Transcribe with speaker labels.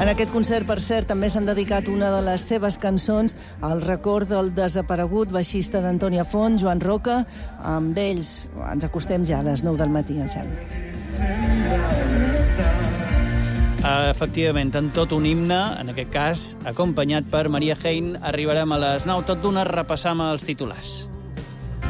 Speaker 1: En aquest concert, per cert, també s'han dedicat una de les seves cançons al record del desaparegut baixista d'Antònia Font, Joan Roca. Amb ells ens acostem ja a les 9 del matí, Anselm.
Speaker 2: Efectivament, en tot un himne, en aquest cas, acompanyat per Maria Hein, arribarem a les 9, tot d'una repassam els titulars.